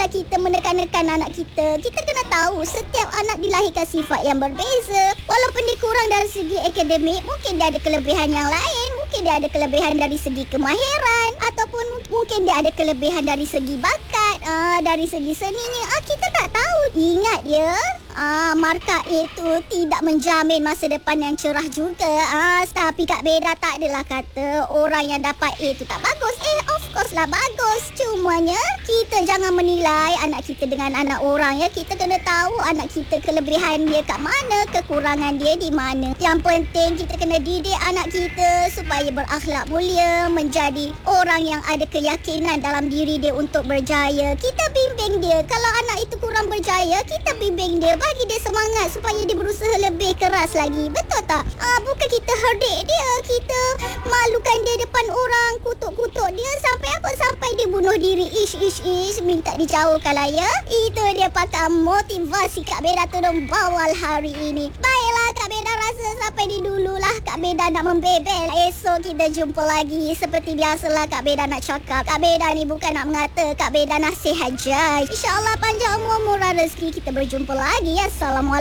kita menekan-nekan anak kita. Kita kena tahu setiap anak dilahirkan sifat yang berbeza. Walaupun dia kurang dari segi akademik, mungkin dia ada kelebihan yang lain. Mungkin dia ada kelebihan dari segi kemahiran, ataupun mungkin dia ada kelebihan dari segi bakat, dari segi seninya. Kita tak tahu. Ingat ya, markah itu tidak menjamin masa depan yang cerah juga. Tapi Kak Beda tak adalah kata orang yang dapat A itu tak bagus. Of course lah bagus. Cumanya kita jangan menilai anak kita dengan anak orang ya. Kita kena tahu anak kita kelebihan dia kat mana, kekurangan dia di mana. Yang penting kita kena didik anak kita supaya berakhlak mulia, menjadi orang yang ada keyakinan dalam diri dia untuk berjaya. Kita bimbing dia. Kalau anak itu kurang berjaya, kita bimbing dia, bagi dia semangat supaya dia berusaha lebih keras lagi. Betul tak? Bukan kita herdik dia, kita malukan dia depan orang, kutuk-kutuk dia sampai apa? Sampai dia bunuh diri. Minta dijauhkan lah ya. Itu dia pakar motivasi Kak Beda turun bawal hari ini. Baiklah Kak Beda rasa sampai di dululah Kak Beda nak membebel. Esok kita jumpa lagi. Seperti biasalah Kak Beda nak cakap. Kak Beda ni bukan nak mengata, Kak Beda nasihat je. InsyaAllah panjang umur, murah rezeki, kita berjumpa lagi. Assalamualaikum.